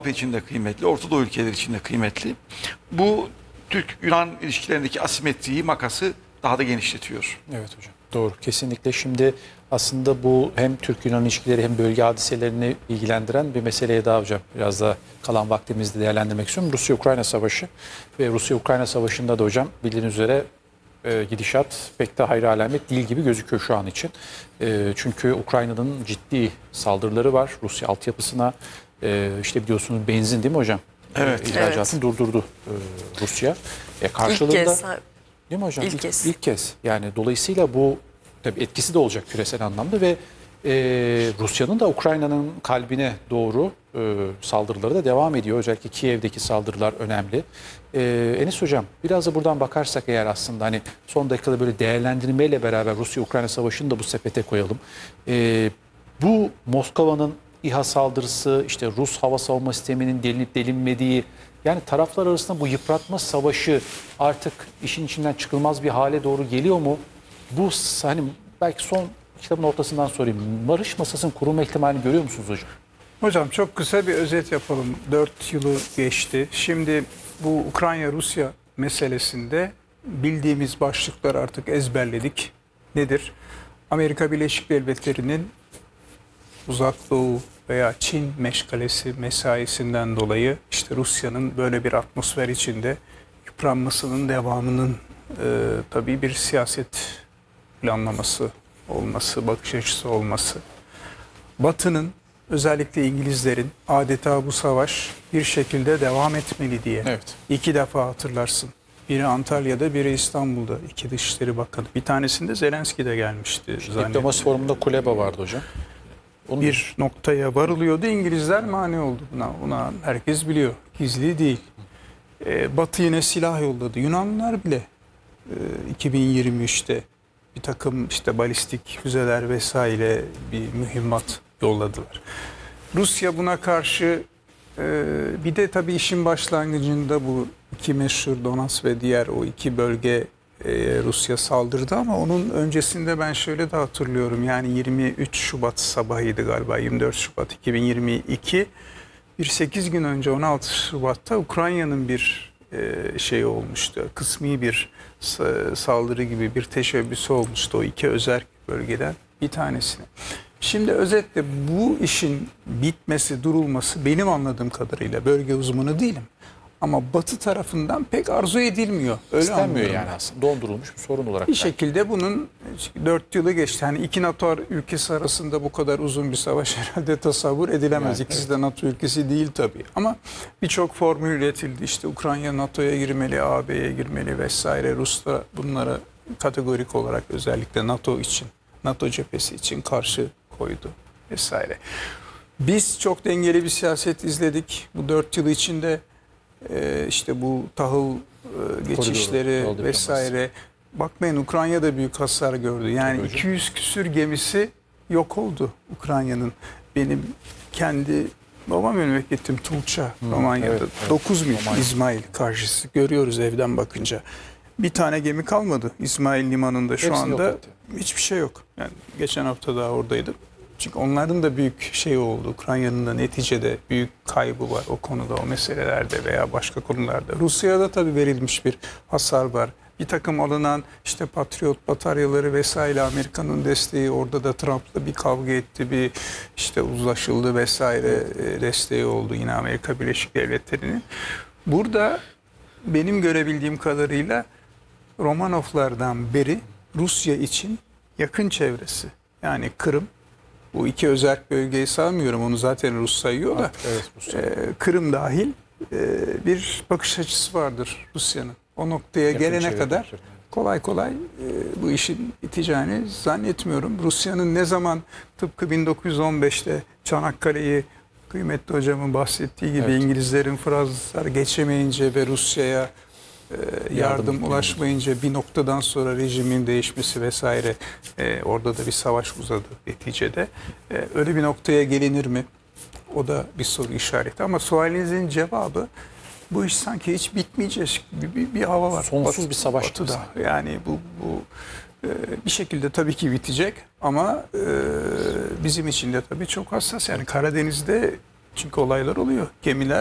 için de kıymetli, Orta Doğu ülkeleri için de kıymetli. Bu Türk-Yunan ilişkilerindeki asimetriyi, makası daha da genişletiyor. Evet hocam. Doğru. Kesinlikle. Şimdi aslında bu hem Türk-Yunan ilişkileri hem bölge hadiselerini ilgilendiren bir meseleye daha hocam biraz da kalan vaktimizde değerlendirmek istiyorum. Rusya-Ukrayna Savaşı ve Rusya-Ukrayna Savaşı'nda da hocam bildiğiniz üzere gidişat pek de hayra alamet değil gibi gözüküyor şu an için. Çünkü Ukrayna'nın ciddi saldırıları var Rusya altyapısına. İşte biliyorsunuz benzin değil mi hocam? Evet. İhracatını durdurdu Rusya. Karşılığında, İlk kez. değil mi hocam? İlk kez. İlk kez. Yani dolayısıyla bu tabii etkisi de olacak küresel anlamda ve Rusya'nın da Ukrayna'nın kalbine doğru saldırıları da devam ediyor. Özellikle Kiev'deki saldırılar önemli. Enis hocam biraz da buradan bakarsak eğer aslında hani son dakikada böyle değerlendirmeyle beraber Rusya-Ukrayna Savaşı'nı da bu sepete koyalım. Bu Moskova'nın İHA saldırısı, işte Rus hava savunma sisteminin delinip delinmediği, yani taraflar arasında bu yıpratma savaşı artık işin içinden çıkılmaz bir hale doğru geliyor mu? Bu hani belki son kitabın ortasından sorayım. Barış masasının kurulma ihtimalini görüyor musunuz hocam? Hocam çok kısa bir özet yapalım. 4 yılı geçti. Şimdi bu Ukrayna-Rusya meselesinde bildiğimiz başlıkları artık ezberledik. Nedir? Amerika Birleşik Devletleri'nin Uzak Doğu veya Çin meşgalesi mesaisinden dolayı işte Rusya'nın böyle bir atmosfer içinde yıpranmasının devamının tabii bir siyaset planlaması olması, bakış açısı olması. Batı'nın özellikle İngilizlerin adeta bu savaş bir şekilde devam etmeli diye. Evet. 2 defa hatırlarsın. Biri Antalya'da, biri İstanbul'da. 2 Dışişleri Bakanı. Bir tanesinde Zelenski de gelmişti. Diplomasi forumunda Kuleba vardı hocam. Onun Bir noktaya varılıyordu. İngilizler mani oldu buna. Buna herkes biliyor. Gizli değil. Batı yine silah yolladı. Yunanlılar bile 2023'te bir takım işte balistik füzeler vesaire bir mühimmat yolladılar. Rusya buna karşı bir de tabii işin başlangıcında bu iki meşhur Donbas ve diğer o iki bölge Rusya saldırdı ama onun öncesinde ben şöyle de hatırlıyorum. Yani 23 Şubat sabahıydı galiba, 24 Şubat 2022. Bir 8 gün önce 16 Şubat'ta Ukrayna'nın bir şey olmuştu. Kısmi bir saldırı gibi bir teşebbüsü olmuştu o iki özerk bölgeden bir tanesine. Şimdi özetle bu işin bitmesi, durulması benim anladığım kadarıyla, bölge uzmanı değilim, ama Batı tarafından pek arzu edilmiyor. Öyle istenmiyor anlıyorum yani ben. aslında. Dondurulmuş bir sorun olarak. Bir şekilde bunun 4 yılı geçti. Yani iki NATO ülkesi arasında bu kadar uzun bir savaş herhalde tasavvur edilemez. Yani, İkisi de NATO ülkesi değil tabii. Ama birçok formül üretildi. İşte Ukrayna NATO'ya girmeli, AB'ye girmeli vesaire. Rusya bunlara kategorik olarak özellikle NATO için, NATO cephesi için karşı koydu vesaire. Biz çok dengeli bir siyaset izledik. Bu 4 yıl içinde işte bu tahıl geçişleri Koridoru, vesaire. Bakmayın, Ukrayna da büyük hasar gördü. Yani Tabii hocam. 200 küsür gemisi yok oldu Ukrayna'nın. Benim kendi babam memleketim Tulça, Romanya'da. evet, evet. 9 mil Romanya. İsmail karşısı görüyoruz evden bakınca. Bir tane gemi kalmadı İsmail Limanı'nda şu Hepsi yok anda. zaten. Hiçbir şey yok. Yani geçen hafta daha oradaydım. Çünkü onların da büyük şey oldu. Ukrayna'nın da neticede büyük kaybı var o konuda, o meselelerde veya başka konularda. Rusya'ya da tabii verilmiş bir hasar var. Bir takım alınan işte Patriot bataryaları vesaire, Amerika'nın desteği, orada da Trump'la bir kavga etti, bir işte uzlaşıldı vesaire, desteği oldu yine Amerika Birleşik Devletleri'nin. Burada benim görebildiğim kadarıyla Romanovlardan beri Rusya için yakın çevresi, yani Kırım, bu iki özerk bölgeyi saymıyorum, onu zaten Rus sayıyor da, Evet, Rusya. Kırım dahil bir bakış açısı vardır Rusya'nın. O noktaya Yakın gelene çevre kadar kültürü. kolay kolay bu işin biteceğini zannetmiyorum. Rusya'nın ne zaman tıpkı 1915'te Çanakkale'yi kıymetli hocamın bahsettiği gibi, Evet. İngilizlerin Fransızlar geçemeyince ve Rusya'ya yardım ulaşmayınca bir noktadan sonra rejimin değişmesi vesaire, orada da bir savaş uzadı neticede. Öyle bir noktaya gelinir mi? O da bir soru işareti. Ama sualinizin cevabı, bu iş sanki hiç bitmeyecek bir hava var. Sonsuz bir savaş Batı'da. gibi. Yani bu bir şekilde tabii ki bitecek ama bizim için de tabii çok hassas. Yani Karadeniz'de Çünkü olaylar oluyor. Gemiler